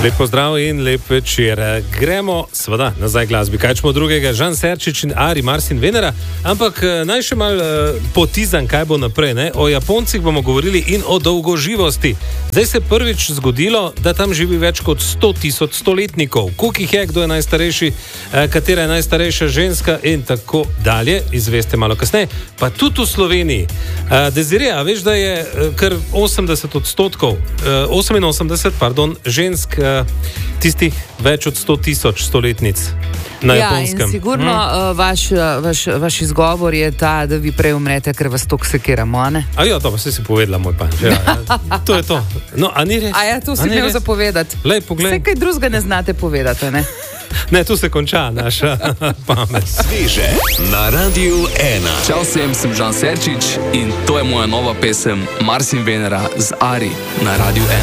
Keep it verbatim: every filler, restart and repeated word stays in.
Lep pozdrav in lep večer. Gremo, seveda, nazaj glasbi. Kaj čemo drugega? Žan Serčič in Ari, Mars in Venera. Ampak naj še mal uh, potizam, kaj bo naprej. Ne? O Japoncih bomo govorili in o dolgoživosti. Zdaj se prvič zgodilo, da tam živi več kot sto tisoč stoletnikov. Koliko jih je, kdo je najstarejši, uh, katera je najstarejša ženska in tako dalje. Izveste malo kasneje. Pa tudi v Sloveniji. Uh, Desiree, a veš, da je uh, kar osemdeset odstotkov, uh, oseminosemdeset, pardon, žensk tistih več od sto tisoč stoletnic na ja, Japonskem. In sigurno hmm. vaš, vaš, vaš izgovor je ta, da vi prej umrete, ker vas toliko sekiramo, a ne? A ja, to pa si si povedala, moj pan. Ja, ja. To je to. No, a ni res? A ja, to si imel zapovedati. Lej, poglej. Vse kaj drugega ne znate povedati, ne? Ne, tu se konča naša pamet. Sveže na Radiu ena. Čau vsem, sem Žan Serčič in to je moja nova pesem Mars in Venera z Ari na Radiu ena.